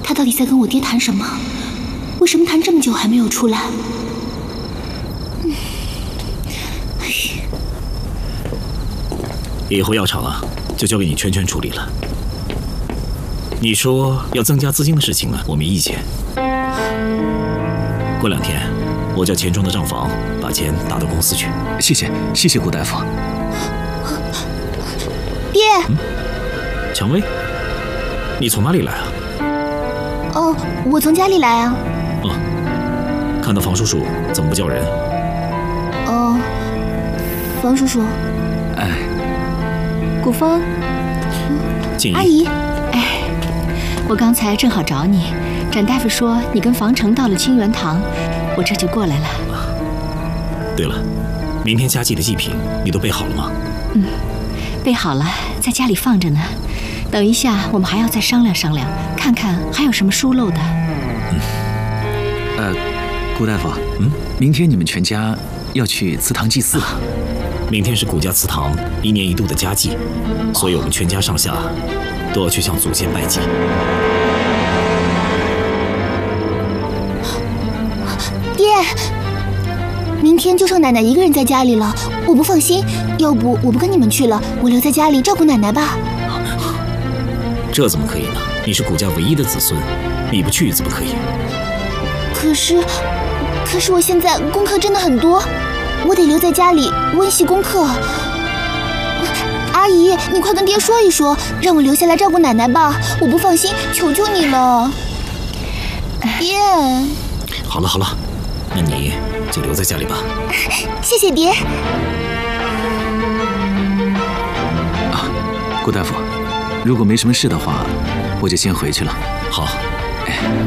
他到底在跟我爹谈什么？为什么谈这么久还没有出来？ 以后药厂啊，就交给你圈圈处理了。你说要增加资金的事情呢，我没意见。过2天，我叫钱庄的账房把钱打到公司去。 谢谢顾大夫。 爹。 蔷薇，你从哪里来啊？ 哦，我从家里来啊。 哦，看到房叔叔怎么不叫人？ 哦，房叔叔。 哎， 古风， 静怡， 阿姨。 哎，我刚才正好找你，展大夫说你跟房成到了清源堂，我这就过来了。 对了，明天家祭的祭品你都备好了吗？ 备好了，在家里放着呢。等一下，我们还要再商量商量，看看还有什么疏漏的。 顾大夫，明天你们全家要去祠堂祭祀。 明天是顾家祠堂1年1度的家祭，所以我们全家上下都要去向祖先拜祭。 爹，明天就剩奶奶一个人在家里了，我不放心。要不我不跟你们去了，我留在家里照顾奶奶吧。 这怎么可以呢？你是顾家唯一的子孙，你不去怎么可以？ 可是我现在功课真的很多，我得留在家里温习功课。阿姨，你快跟爹说一说，让我留下来照顾奶奶吧，我不放心，求求你了。爹。 好了，那你就留在家里吧。 谢谢爹。 顾大夫，如果没什么事的话，我就先回去了。 好。